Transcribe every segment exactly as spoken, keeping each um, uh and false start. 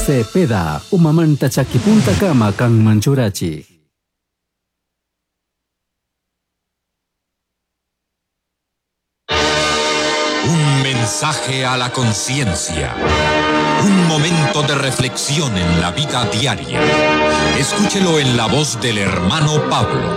Cepeda, umamanta chakipunta kama kang manchurachi. Un mensaje a la conciencia. Un momento de reflexión en la vida diaria. Escúchelo en la voz del hermano Pablo.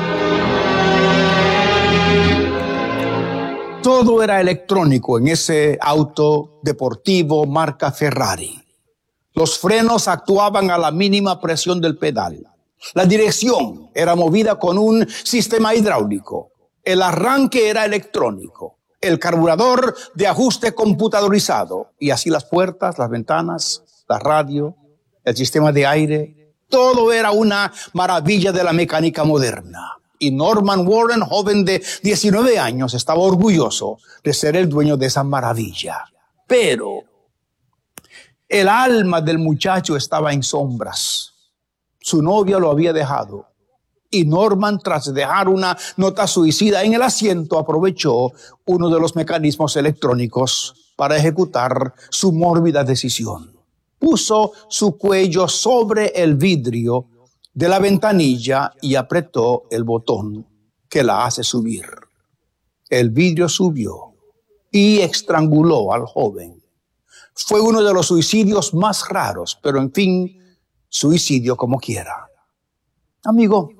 Todo era electrónico en ese auto deportivo marca Ferrari. Los frenos actuaban a la mínima presión del pedal. La dirección era movida con un sistema hidráulico. El arranque era electrónico. El carburador de ajuste computadorizado. Y así las puertas, las ventanas, la radio, el sistema de aire. Todo era una maravilla de la mecánica moderna. Y Norman Warren, joven de diecinueve años, estaba orgulloso de ser el dueño de esa maravilla. Pero el alma del muchacho estaba en sombras. Su novia lo había dejado. Y Norman, tras dejar una nota suicida en el asiento, aprovechó uno de los mecanismos electrónicos para ejecutar su mórbida decisión. Puso su cuello sobre el vidrio de la ventanilla y apretó el botón que la hace subir. El vidrio subió y estranguló al joven. Fue uno de los suicidios más raros, pero en fin, suicidio como quiera. Amigo,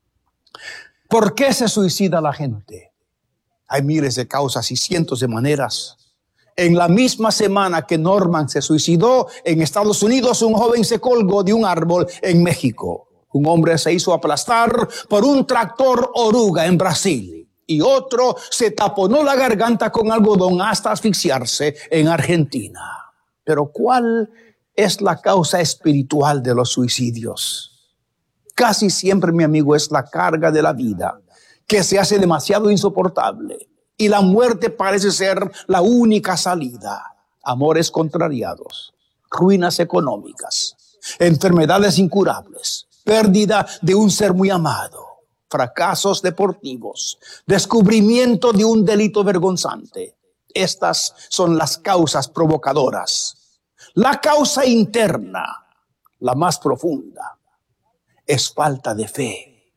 ¿por qué se suicida la gente? Hay miles de causas y cientos de maneras. En la misma semana que Norman se suicidó en Estados Unidos, un joven se colgó de un árbol en México. Un hombre se hizo aplastar por un tractor oruga en Brasil. Y otro se taponó la garganta con algodón hasta asfixiarse en Argentina. Pero ¿cuál es la causa espiritual de los suicidios? Casi siempre, mi amigo, es la carga de la vida, que se hace demasiado insoportable. Y la muerte parece ser la única salida. Amores contrariados, ruinas económicas, enfermedades incurables, pérdida de un ser muy amado, fracasos deportivos, descubrimiento de un delito vergonzante. Estas son las causas provocadoras. La causa interna, la más profunda, es falta de fe.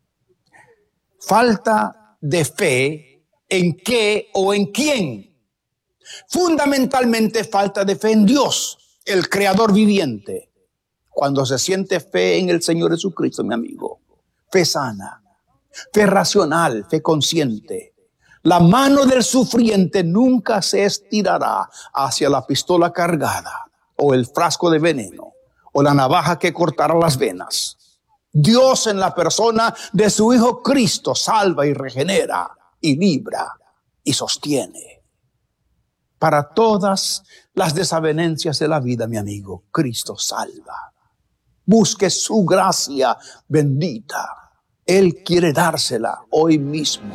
Falta de fe en qué o en quién. Fundamentalmente falta de fe en Dios, el creador viviente. Cuando se siente fe en el Señor Jesucristo, mi amigo, fe sana, fe racional, fe consciente. La mano del sufriente nunca se estirará hacia la pistola cargada o el frasco de veneno o la navaja que cortará las venas. Dios, en la persona de su Hijo Cristo, salva y regenera y libra y sostiene. Para todas las desavenencias de la vida, mi amigo, Cristo salva. Busque su gracia bendita. Él quiere dársela hoy mismo.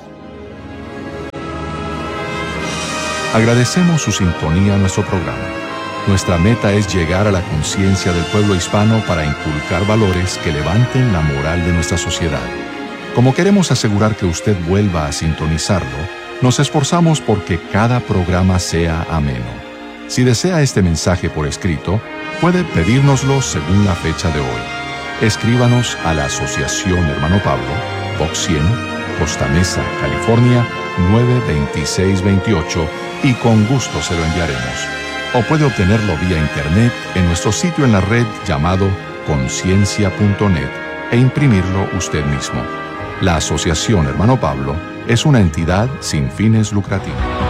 Agradecemos su sintonía a nuestro programa. Nuestra meta es llegar a la conciencia del pueblo hispano para inculcar valores que levanten la moral de nuestra sociedad. Como queremos asegurar que usted vuelva a sintonizarlo, nos esforzamos porque cada programa sea ameno. Si desea este mensaje por escrito, puede pedírnoslo según la fecha de hoy. Escríbanos a la Asociación Hermano Pablo, Box cien, Costa Mesa, California, nueve dos seis dos ocho y con gusto se lo enviaremos. O puede obtenerlo vía internet en nuestro sitio en la red llamado conciencia punto net e imprimirlo usted mismo. La Asociación Hermano Pablo es una entidad sin fines lucrativos.